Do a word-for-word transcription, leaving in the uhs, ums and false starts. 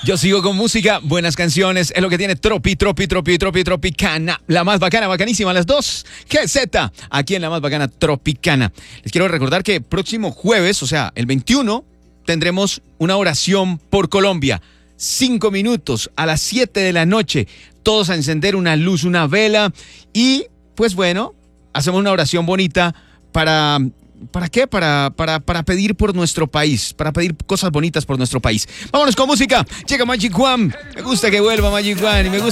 Yo sigo con música, buenas canciones, es lo que tiene Tropi, Tropi, Tropi, Tropi, Tropicana. La más bacana, bacanísima, las dos. G Z, aquí en la más bacana Tropicana. Les quiero recordar que próximo jueves, o sea, el veintiuno, tendremos una oración por Colombia. Cinco minutos a las siete de la noche. Todos a encender una luz, una vela. Y, pues bueno, hacemos una oración bonita para... ¿Para qué? Para, para, para pedir por nuestro país, para pedir cosas bonitas por nuestro país. Vámonos con música. Llega Magic One. Me gusta que vuelva Magic One y me gusta